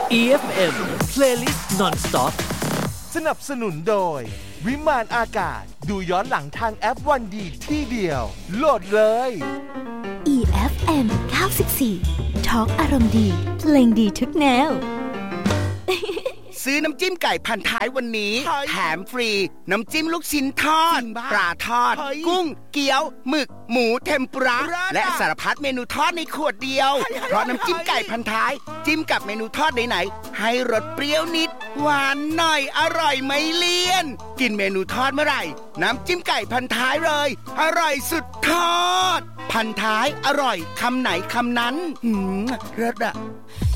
EFM Playlist Non-Stop สนับสนุนโดยวิมานอากาศดูย้อนหลังทางแอปวันดีที่เดียวโหลดเลย EFM 94 Talk อารมณ์ดีเพลงดีทุกแนวซื้อน้ำจิ้มไก่พันท้ายวันนี้แถมฟรีน้ำจิ้มลูกชิ้นทอดปลาทอดกุ้งเกี๊ยวหมึกหมูเทมปุระและสารพัดเมนูทอดในขวดเดียวเพราะน้ำจิ้มไก่พันท้ายจิ้มกับเมนูทอดไหนๆให้รสเปรี้ยวนิดหวานหน่อยอร่อยไม่เลี่ยนกินเมนูทอดเมื่อไหร่น้ำจิ้มไก่พันท้ายเลยอร่อยสุดทอดพันท้ายอร่อยคำไหนคำนั้นเลิศอะ